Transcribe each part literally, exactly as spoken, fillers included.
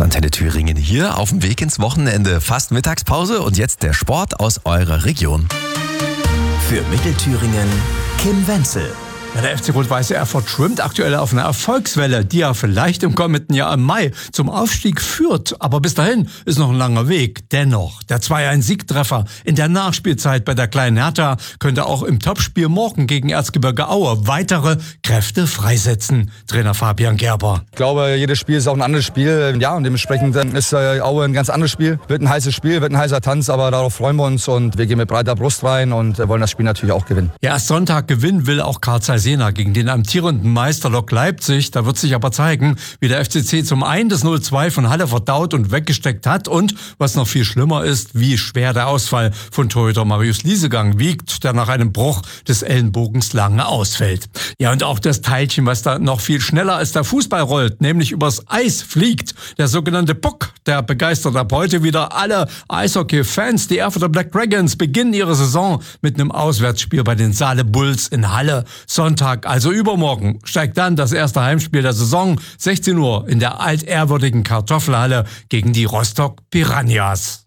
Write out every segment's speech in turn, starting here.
Antenne Thüringen hier auf dem Weg ins Wochenende. Fast Mittagspause und jetzt der Sport aus eurer Region. Für Mittelthüringen Kim Wenzel. Ja, der F C Rot-Weiße Erfurt schwimmt aktuell auf einer Erfolgswelle, die ja vielleicht im kommenden Jahr im Mai zum Aufstieg führt. Aber bis dahin ist noch ein langer Weg. Dennoch, der zwei eins Siegtreffer in der Nachspielzeit bei der kleinen Hertha könnte auch im Topspiel morgen gegen Erzgebirge Aue weitere Kräfte freisetzen. Trainer Fabian Gerber. Ich glaube, jedes Spiel ist auch ein anderes Spiel. Ja, und dementsprechend ist äh, Aue ein ganz anderes Spiel. Wird ein heißes Spiel, wird ein heißer Tanz, aber darauf freuen wir uns und wir gehen mit breiter Brust rein und wollen das Spiel natürlich auch gewinnen. Ja, erst Sonntag gewinnen will auch Carl Zeiss Jena gegen den amtierenden Meister Lok Leipzig. Da wird sich aber zeigen, wie der F C C zum einen das null zwei von Halle verdaut und weggesteckt hat und, was noch viel schlimmer ist, wie schwer der Ausfall von Torhüter Marius Liesegang wiegt, der nach einem Bruch des Ellenbogens lange ausfällt. Ja, und auch das Teilchen, was da noch viel schneller als der Fußball rollt, nämlich übers Eis fliegt, der sogenannte Puck, der begeistert ab heute wieder alle Eishockey-Fans. Die Erfurter Black Dragons beginnen ihre Saison mit einem Auswärtsspiel bei den Saale Bulls in Halle. Sonntag, also übermorgen, steigt dann das erste Heimspiel der Saison, sechzehn Uhr in der altehrwürdigen Kartoffelhalle gegen die Rostock Piranhas.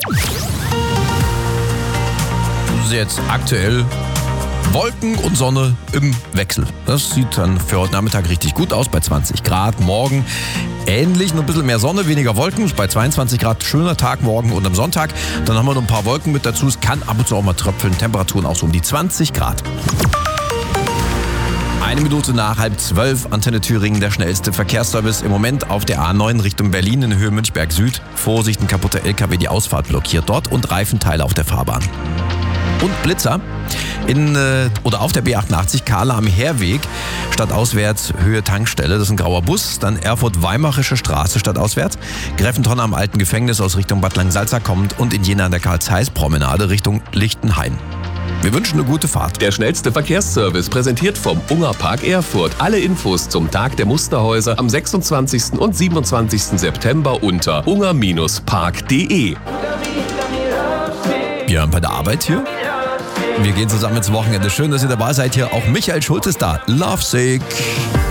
Jetzt aktuell Wolken und Sonne im Wechsel. Das sieht dann für heute Nachmittag richtig gut aus bei zwanzig Grad. Morgen ähnlich, nur ein bisschen mehr Sonne, weniger Wolken. Bei zweiundzwanzig Grad, schöner Tag morgen und am Sonntag. Dann haben wir noch ein paar Wolken mit dazu. Es kann ab und zu auch mal tröpfeln. Temperaturen auch so um die zwanzig Grad. Eine Minute nach halb zwölf, Antenne Thüringen, der schnellste Verkehrsservice im Moment auf der A neun Richtung Berlin in Höhe Münchberg Süd. Vorsicht, ein kaputter L K W, die Ausfahrt blockiert dort und Reifenteile auf der Fahrbahn. Und Blitzer in äh, oder auf der B achtundachtzig Kahle am Heerweg, stadtauswärts Höhe Tankstelle, das ist ein grauer Bus, dann Erfurt-Weimarische Straße stadtauswärts, Greffentonne am alten Gefängnis aus Richtung Bad Langsalza kommt und in Jena an der Karl-Zeiss-Promenade Richtung Lichtenhain. Wir wünschen eine gute Fahrt. Der schnellste Verkehrsservice präsentiert vom Unger Park Erfurt. Alle Infos zum Tag der Musterhäuser am sechsundzwanzigsten und siebenundzwanzigsten September unter unger Bindestrich park punkt de. Ja, bei der Arbeit hier. Wir gehen zusammen ins Wochenende. Schön, dass ihr dabei seid hier. Auch Michael Schulz ist da. Lovesick.